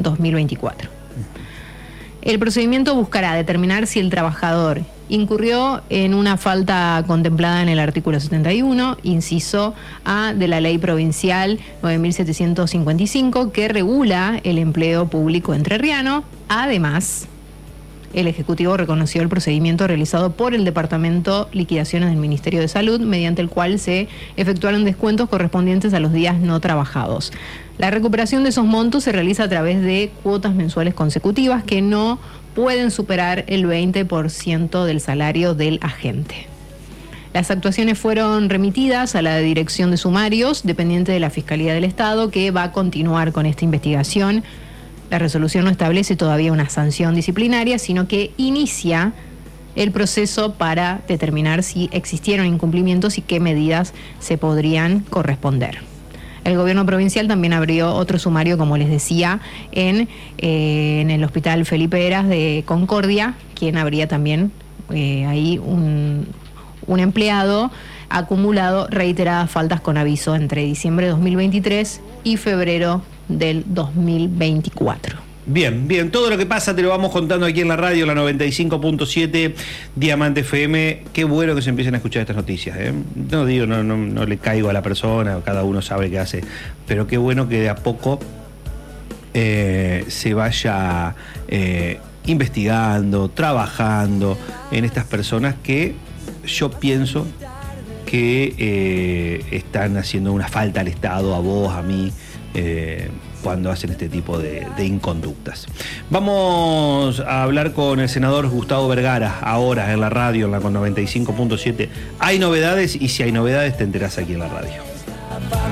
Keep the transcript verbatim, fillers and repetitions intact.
dos mil veinticuatro. El procedimiento buscará determinar si el trabajador incurrió en una falta contemplada en el artículo setenta y uno, inciso A de la Ley Provincial nueve mil setecientos cincuenta y cinco, que regula el empleo público entrerriano. Además, el Ejecutivo reconoció el procedimiento realizado por el Departamento Liquidaciones del Ministerio de Salud, mediante el cual se efectuaron descuentos correspondientes a los días no trabajados. La recuperación de esos montos se realiza a través de cuotas mensuales consecutivas que no pueden superar el veinte por ciento del salario del agente. Las actuaciones fueron remitidas a la Dirección de Sumarios, dependiente de la Fiscalía del Estado, que va a continuar con esta investigación. La resolución no establece todavía una sanción disciplinaria, sino que inicia el proceso para determinar si existieron incumplimientos y qué medidas se podrían corresponder. El gobierno provincial también abrió otro sumario, como les decía, en, eh, en el Hospital Felipe Heras de Concordia, quien habría también eh, ahí un, un empleado acumulado reiteradas faltas con aviso entre diciembre de dos mil veintitrés y febrero del dos mil veinticuatro. Bien, bien, todo lo que pasa te lo vamos contando aquí en la radio, la noventa y cinco punto siete, Diamante F M. Qué bueno que se empiecen a escuchar estas noticias, ¿eh? No digo, no, no, no le caigo a la persona, cada uno sabe qué hace, pero qué bueno que de a poco eh, se vaya eh, investigando, trabajando en estas personas que yo pienso que eh, están haciendo una falta al Estado, a vos, a mí, eh, cuando hacen este tipo de, de inconductas. Vamos a hablar con el senador Gustavo Vergara, ahora en la radio, en la noventa y cinco punto siete. Hay novedades, y si hay novedades te enterás aquí en la radio.